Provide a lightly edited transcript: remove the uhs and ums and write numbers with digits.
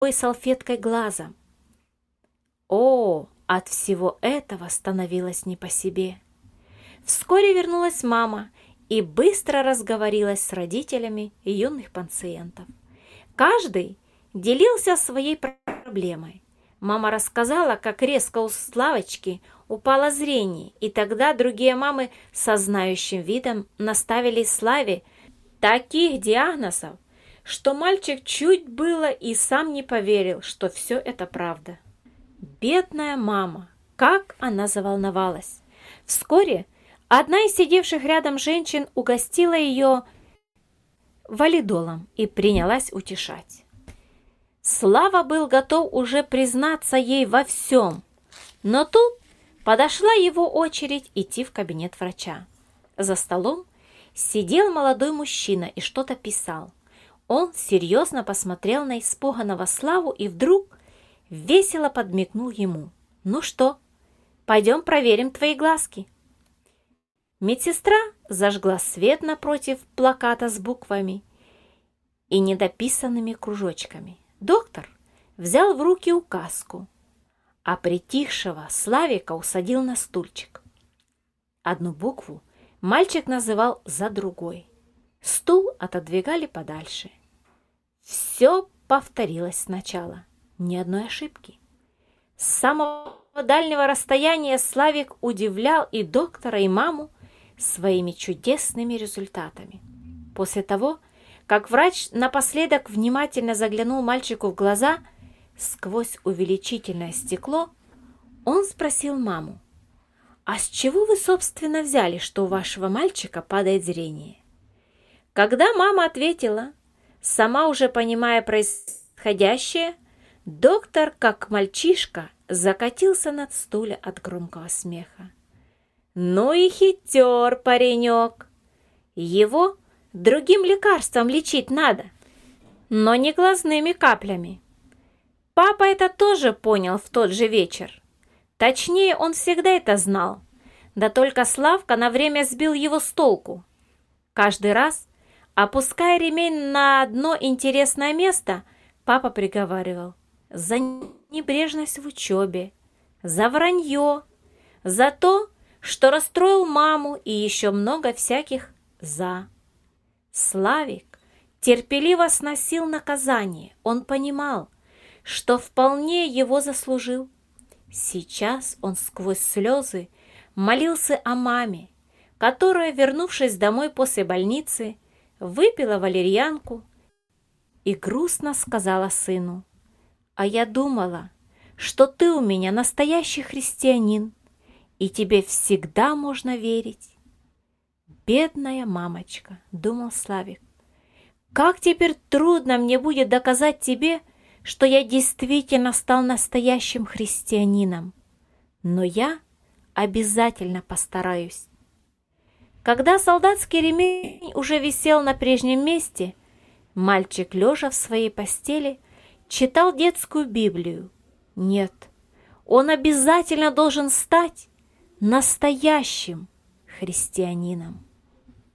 салфеткой глаза. О, от всего этого становилось не по себе. Вскоре вернулась мама и быстро разговорилась с родителями юных пациентов. Каждый делился своей проблемой. Мама рассказала, как резко у Славочки упало зрение, и тогда другие мамы со знающим видом наставили Славе таких диагнозов, что мальчик чуть было и сам не поверил, что все это правда. Бедная мама, как она заволновалась! Вскоре одна из сидевших рядом женщин угостила ее валидолом и принялась утешать. Слава был готов уже признаться ей во всем, но тут подошла его очередь идти в кабинет врача. За столом сидел молодой мужчина и что-то писал. Он серьезно посмотрел на испуганного Славу и вдруг весело подмигнул ему. «Ну что, пойдем проверим твои глазки». Медсестра зажгла свет напротив плаката с буквами и недописанными кружочками. Доктор взял в руки указку, а притихшего Славика усадил на стульчик. Одну букву мальчик называл за другой. Стул отодвигали подальше. Все повторилось сначала, ни одной ошибки. С самого дальнего расстояния Славик удивлял и доктора, и маму своими чудесными результатами. После того, как врач напоследок внимательно заглянул мальчику в глаза сквозь увеличительное стекло, он спросил маму: «А с чего вы, собственно, взяли, что у вашего мальчика падает зрение?» Когда мама ответила, сама уже понимая происходящее, доктор, как мальчишка, закатился над стуле от громкого смеха. «Ну и хитер паренек! Его другим лекарством лечить надо, но не глазными каплями». Папа это тоже понял в тот же вечер. Точнее, он всегда это знал, да только Славка на время сбил его с толку. Каждый раз, опуская ремень на одно интересное место, папа приговаривал: за небрежность в учебе, за вранье, за то, что расстроил маму, и еще много всяких «за». Славик терпеливо сносил наказание. Он понимал, что вполне его заслужил. Сейчас он сквозь слезы молился о маме, которая, вернувшись домой после больницы, выпила валерьянку и грустно сказала сыну: «А я думала, что ты у меня настоящий христианин, и тебе всегда можно верить». «Бедная мамочка», — думал Славик, «как теперь трудно мне будет доказать тебе, что я действительно стал настоящим христианином. Но я обязательно постараюсь». Когда солдатский ремень уже висел на прежнем месте, мальчик, лежа в своей постели, читал детскую Библию. Нет, он обязательно должен стать настоящим христианином.